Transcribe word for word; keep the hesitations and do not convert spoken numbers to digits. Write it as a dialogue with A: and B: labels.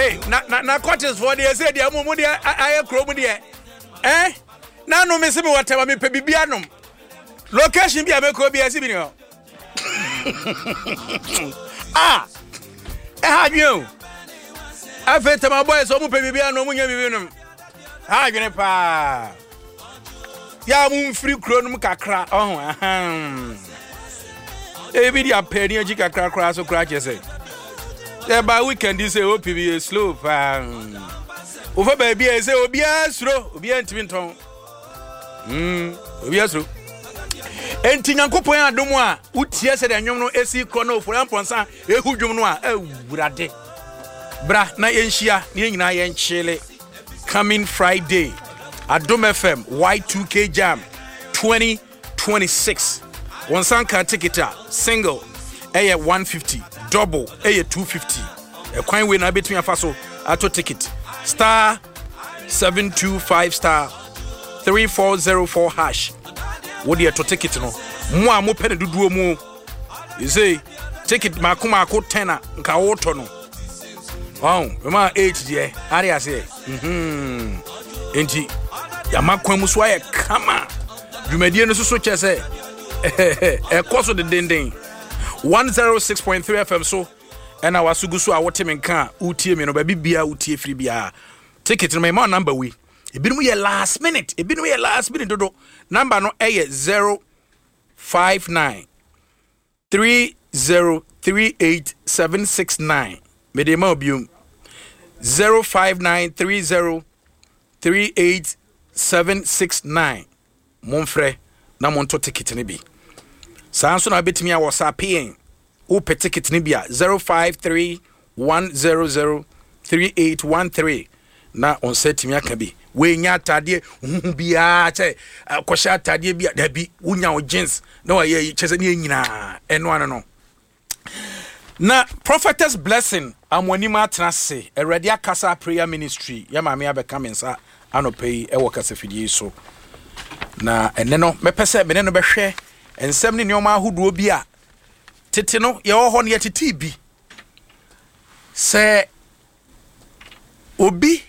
A: Hey, na na na quarters for the say the amu de aye krom de eh na no me se me watema me pe bibia nom location bia me ko bia si bi ni ho ah eh ha dwen afeta my boys o mu pe bibia no mu nya bibi nom ha dwen pa ya mu free kro nom kakra oh ahan e bi dia pe ni agi kakra kra so kra che say yeah, by weekend you say O P B slow um over baby I say obi asro obi antimi nton mm obi asro enti nyankopon adom a utie se de nwom no esi kro na ofura mponsa ehu dwom no a awurade bra na yenhia na nyina yenchele coming Friday Adom F M Y two K Jam twenty twenty-six one sanka ticket single eh one fifty double eh two fifty a coin we na between afaso ato ticket star seven two five star three four zero four hash what the to ticket no mo a mo pene duduo mu you say ticket makoma ko ten nka woto no wow we ma eight die area say mhm enti ya makwan mu so aye kama dwumadie no so so chese e koso de denden one oh six point three F M so and our sugusu a wote menka utie me no ba bibia utie free bia ticket no my number we e binu ye last minute e binu ye last minute dodo number no eh zero five nine three zero three eight seven six nine me de ma obium zero five nine three zero three eight seven six nine monfre na monto ticket ne bi sanso na betimi a WhatsApp o pe ticket ne bia zero five three one zero zero three eight one three na on setimi aka bi we nya atade hu bia che kwosha atade bia da bi unya o jeans na wa ye chese ne nyina eno ano no na Prophetess Blessing amwani ma trase Eradi Akasa Prayer Ministry ya ma me abeka mensa anopai e wo kasa fidie so na ene no mepese me ne no behwe ensem ne nyoma ahodo bi a tete no ye ho ne yetiti bi se obi